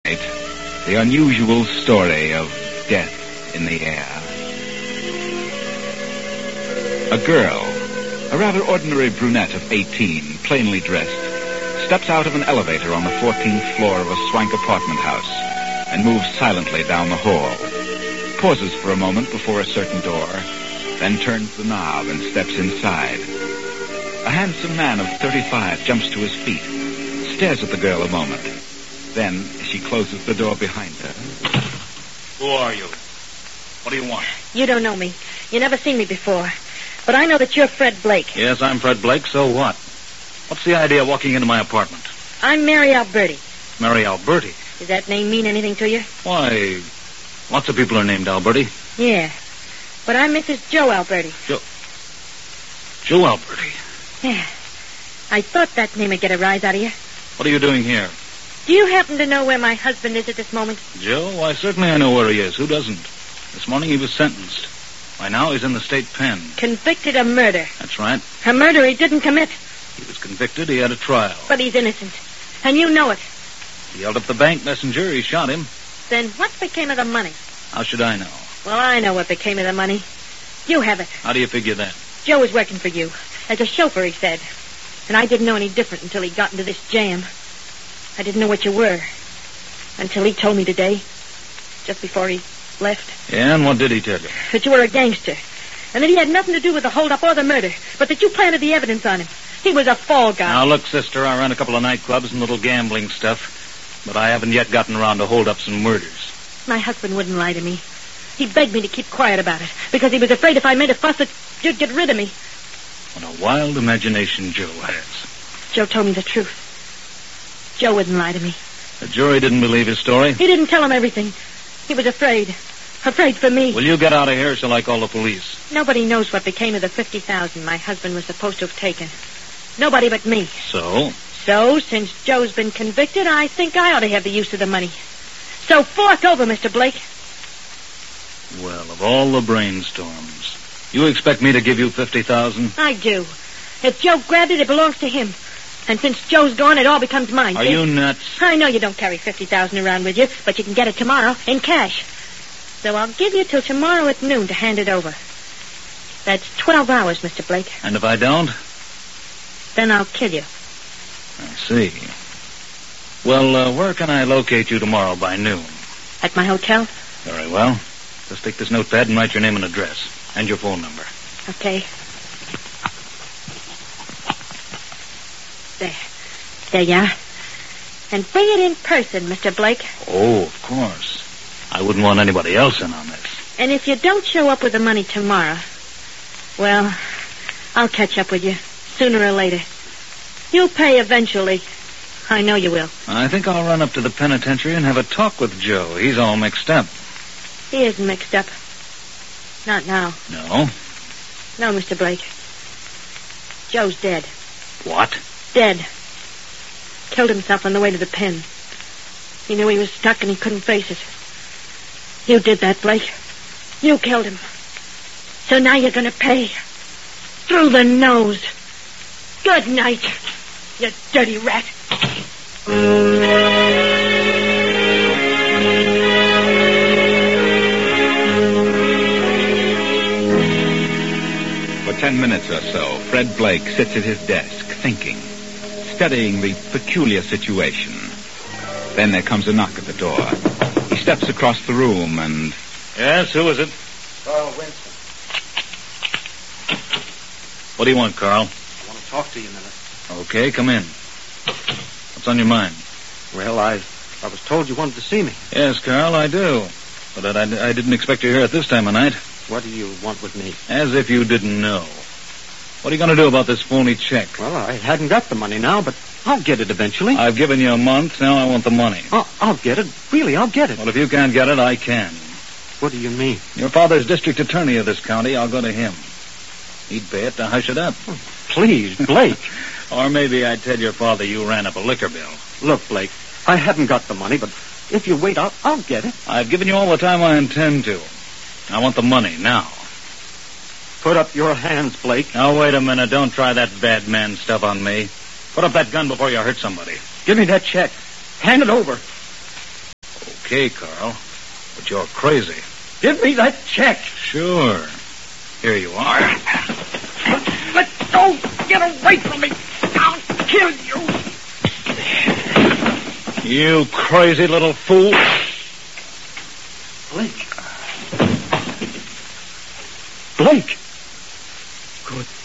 The unusual story of death in the air. A girl, a rather ordinary brunette of 18, plainly dressed, steps out of an elevator on the 14th floor of a swank apartment house and moves silently down the hall. Pauses for a moment before a certain door, then turns the knob and steps inside. A handsome man of 35 jumps to his feet, stares at the girl a moment. Then, as she closes the door behind her... Who are you? What do you want? You don't know me. You never seen me before. But I know that you're Fred Blake. Yes, I'm Fred Blake, so what? What's the idea of walking into my apartment? I'm Mary Alberti. Mary Alberti? Does that name mean anything to you? Why, lots of people are named Alberti. Yeah. But I'm Mrs. Joe Alberti. Joe Alberti? Yeah. I thought that name would get a rise out of you. What are you doing here? Do you happen to know where my husband is at this moment? Joe? Why, certainly I know where he is. Who doesn't? This morning he was sentenced. By now he's in the state pen. Convicted of murder. That's right. A murder he didn't commit. He was convicted. He had a trial. But he's innocent. And you know it. He held up the bank messenger. He shot him. Then what became of the money? How should I know? Well, I know what became of the money. You have it. How do you figure that? Joe was working for you. As a chauffeur, he said. And I didn't know any different until he got into this jam. I didn't know what you were. Until he told me today. Just before he left. Yeah, and what did he tell you? That you were a gangster. And that he had nothing to do with the holdup or the murder. But that you planted the evidence on him. He was a fall guy. Now, look, sister, I run a couple of nightclubs and little gambling stuff. But I haven't yet gotten around to holdups and murders. My husband wouldn't lie to me. He begged me to keep quiet about it. Because he was afraid if I made a fuss that you'd get rid of me. What a wild imagination Joe has. Joe told me the truth. Joe wouldn't lie to me. The jury didn't believe his story? He didn't tell him everything. He was afraid. Afraid for me. Will you get out of here or shall I call the police? Nobody knows what became of the $50,000 my husband was supposed to have taken. Nobody but me. So? So, since Joe's been convicted, I think I ought to have the use of the money. So fork over, Mr. Blake. Well, of all the brainstorms, you expect me to give you $50,000? I do. If Joe grabbed it, it belongs to him. And since Joe's gone, it all becomes mine. Are see? you nuts? I know you don't carry $50,000 around with you, but you can get it tomorrow in cash. So I'll give you till tomorrow at noon to hand it over. That's 12 hours, Mr. Blake. And if I don't? Then I'll kill you. I see. Well, where can I locate you tomorrow by noon? At my hotel? Very well. Just take this notepad and write your name and address. And your phone number. Okay. There you are. And bring it in person, Mr. Blake. Oh, of course. I wouldn't want anybody else in on this. And if you don't show up with the money tomorrow, well, I'll catch up with you sooner or later. You'll pay eventually. I know you will. I think I'll run up to the penitentiary and have a talk with Joe. He's all mixed up. He isn't mixed up. Not now. No? No, Mr. Blake. Joe's dead. What? Dead. Killed himself on the way to the pen. He knew he was stuck and he couldn't face it. You did that, Blake. You killed him. So now you're going to pay. Through the nose. Good night, you dirty rat. For 10 minutes or so, Fred Blake sits at his desk, thinking, studying the peculiar situation. Then there comes a knock at the door. He steps across the room and... Yes, who is it? Carl Winston. What do you want, Carl? I want to talk to you a minute. Okay, come in. What's on your mind? Well, I was told you wanted to see me. Yes, Carl, I do. But I didn't expect you here at this time of night. What do you want with me? As if you didn't know. What are you going to do about this phony check? Well, I hadn't got the money now, but I'll get it eventually. I've given you a month. Now I want the money. I'll get it. Really, I'll get it. Well, if you can't get it, I can. What do you mean? Your father's district attorney of this county. I'll go to him. He'd pay it to hush it up. Oh, please, Blake. Or maybe I'd tell your father you ran up a liquor bill. Look, Blake, I haven't got the money, but if you wait, I'll get it. I've given you all the time I intend to. I want the money now. Put up your hands, Blake. Now, wait a minute. Don't try that bad man stuff on me. Put up that gun before you hurt somebody. Give me that check. Hand it over. okay, Carl. But you're crazy. Give me that check. Sure. Here you are. Let go. Get away from me. I'll kill you. You crazy little fool. Blake. Blake. Good